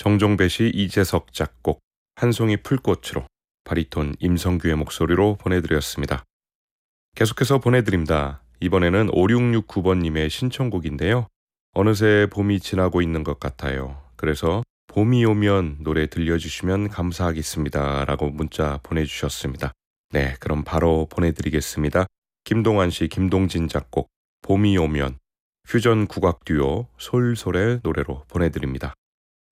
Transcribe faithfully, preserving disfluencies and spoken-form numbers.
정종배 시 이재석 작곡, 한 송이 풀꽃으로 바리톤 임성규의 목소리로 보내드렸습니다. 계속해서 보내드립니다. 이번에는 오육육구 번님의 신청곡인데요. 어느새 봄이 지나고 있는 것 같아요. 그래서 봄이 오면 노래 들려주시면 감사하겠습니다. 라고 문자 보내주셨습니다. 네, 그럼 바로 보내드리겠습니다. 김동완 씨, 김동진 작곡, 봄이 오면 퓨전 국악 듀오 솔솔의 노래로 보내드립니다.